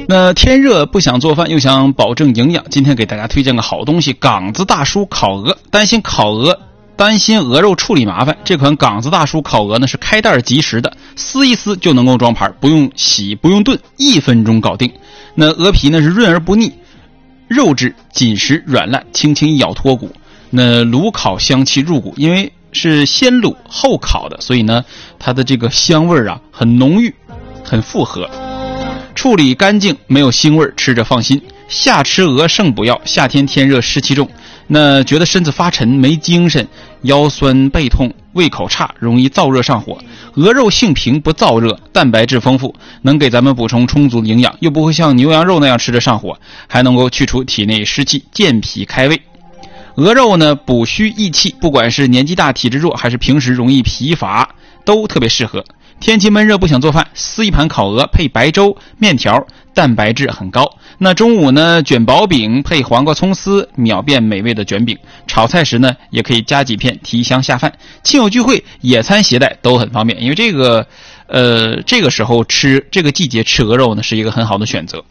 那天热不想做饭又想保证营养，今天给大家推荐个好东西，岗子大叔烤鹅。担心鹅肉处理麻烦，这款岗子大叔烤鹅呢是开袋即食的，撕一撕就能够装盘，不用洗不用炖，1分钟搞定。那鹅皮呢是润而不腻，肉质紧实软烂，轻轻一咬脱骨。那炉烤香气入骨，因为是先卤后烤的，所以呢它的这个香味啊很浓郁，很复合。处理干净，没有腥味，吃着放心。夏吃鹅胜补药，夏天天热湿气重，那觉得身子发沉没精神，腰酸背痛，胃口差，容易燥热上火。鹅肉性平不燥热，蛋白质丰富，能给咱们补充充足的营养，又不会像牛羊肉那样吃着上火，还能够去除体内湿气，健脾开胃。鹅肉呢补虚益气，不管是年纪大体质弱，还是平时容易疲乏，都特别适合。天气闷热不想做饭，撕一盘烤鹅配白粥面条，蛋白质很高。那中午呢卷薄饼配黄瓜葱丝，秒变美味的卷饼。炒菜时呢也可以加几片，提香下饭。亲友聚会野餐携带都很方便，因为这个时候吃，这个季节吃鹅肉呢是一个很好的选择。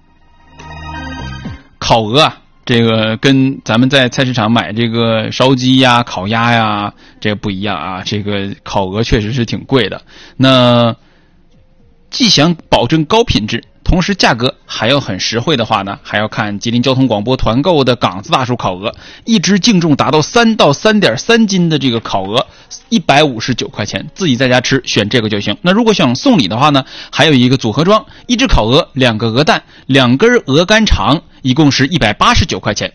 烤鹅啊，这个跟咱们在菜市场买这个烧鸡呀、烤鸭呀，这个不一样啊。这个烤鹅确实是挺贵的。那既想保证高品质，同时价格还要很实惠的话呢，还要看吉林交通广播团购的岗子大叔烤鹅，一只净重达到3到3.3斤的这个烤鹅，159块钱，自己在家吃选这个就行。那如果想送礼的话呢，还有一个组合装，一只烤鹅，2个鹅蛋，2根鹅肝肠，一共是189块钱。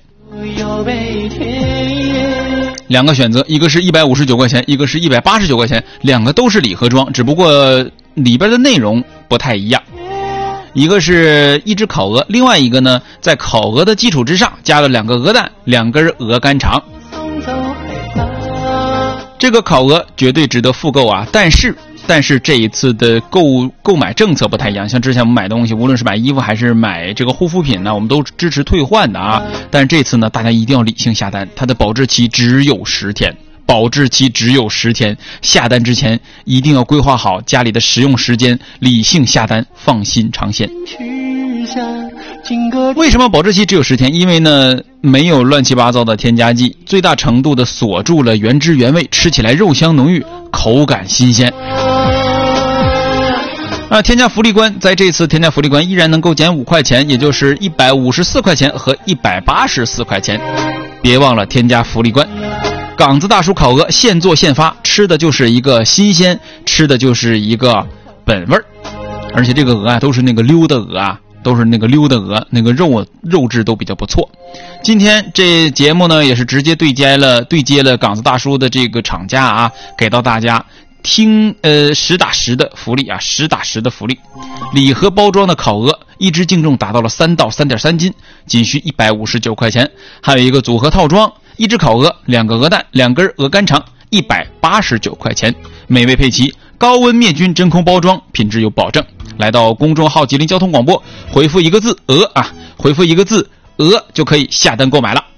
两个选择，一个是159块钱，一个是189块钱，两个都是礼盒装，只不过里边的内容不太一样。一个是一只烤鹅，另外一个呢在烤鹅的基础之上加了2个鹅蛋，2根鹅肝肠。这个烤鹅绝对值得复购啊，但是这一次的购买政策不太一样，像之前我们买东西，无论是买衣服还是买这个护肤品呢，我们都支持退换的啊。但是这次呢，大家一定要理性下单，它的保质期只有10天，下单之前一定要规划好家里的使用时间，理性下单，放心尝鲜。为什么保质期只有10天？因为呢没有乱七八糟的添加剂，最大程度的锁住了原汁原味，吃起来肉香浓郁，口感新鲜。添加福利关，在这次添加福利关依然能够减5块钱，也就是154块钱和184块钱。别忘了添加福利关。岗子大叔烤鹅现做现发，吃的就是一个新鲜，吃的就是一个本味儿。而且这个鹅啊都是那个溜的鹅啊，那个肉质都比较不错。今天这节目呢也是直接对接了岗子大叔的这个厂家啊，给到大家听实打实的福利啊，礼盒包装的烤鹅，一只净重达到了3到3.3斤，仅需159块钱。还有一个组合套装，一只烤鹅，2个鹅蛋，2根鹅肝肠，189块钱，美味配齐，高温灭菌真空包装，品质有保证。来到公众号吉林交通广播，回复一个字鹅就可以下单购买了。